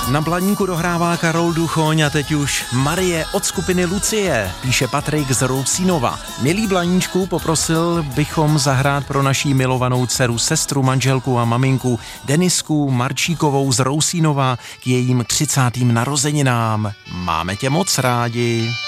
Na Blaníku dohrává Karol Duchoň a teď už Marie od skupiny Lucie, píše Patrik z Rousínova. Milý Blaníčku, poprosil bychom zahrát pro naší milovanou dceru, sestru, manželku a maminku Denisku Marčíkovou z Rousínova k jejím 30. narozeninám. Máme tě moc rádi.